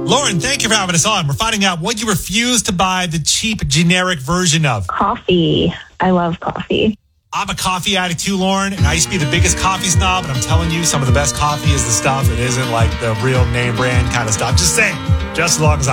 Lauren, thank you for having us on. We're finding out what you refuse to buy the cheap, generic version of. Coffee. I love coffee. I'm a coffee addict too, Lauren, and I used to be the biggest coffee snob, and I'm telling you, some of the best coffee is the stuff that isn't like the real name brand kind of stuff. Just saying, just as long as